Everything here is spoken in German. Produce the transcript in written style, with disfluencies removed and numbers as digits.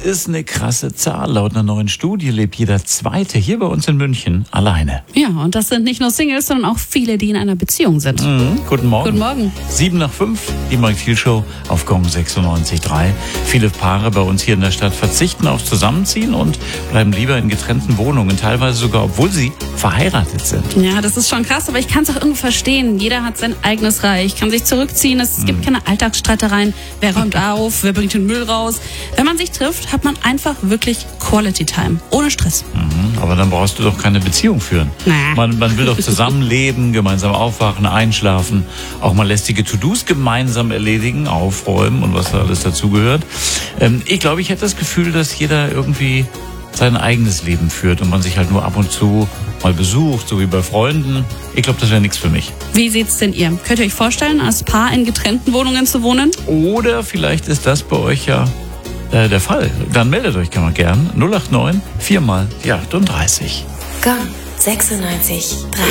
ist eine krasse Zahl. Laut einer neuen Studie lebt jeder Zweite hier bei uns in München alleine. Ja, und das sind nicht nur Singles, sondern auch viele, die in einer Beziehung sind. Guten Morgen. Guten Morgen. 7:05, die Mike Thiel Show auf Gong 96.3. Viele Paare bei uns hier in der Stadt verzichten aufs Zusammenziehen und bleiben lieber in getrennten Wohnungen, teilweise sogar, obwohl sie verheiratet sind. Ja, das ist schon krass, aber ich kann es auch irgendwo verstehen. Jeder hat sein eigenes Reich, kann sich zurückziehen. Es gibt keine Alltagsstreitereien. Wer räumt auf? Wer bringt den Müll raus? Wenn man sich trifft, hat man einfach wirklich Quality Time. Ohne Stress. Aber dann brauchst du doch keine Beziehung führen. Man will doch zusammenleben, gemeinsam aufwachen, einschlafen, auch mal lästige To-Dos gemeinsam erledigen, aufräumen und was da alles dazugehört. Ich glaube, ich hätte das Gefühl, dass jeder irgendwie sein eigenes Leben führt und man sich halt nur ab und zu mal besucht, so wie bei Freunden. Ich glaube, das wäre nichts für mich. Wie seht's denn ihr? Könnt ihr euch vorstellen, als Paar in getrennten Wohnungen zu wohnen? Oder vielleicht ist das bei euch ja der Fall. Dann meldet euch gern. 089 4 mal die 38. Gong 96.3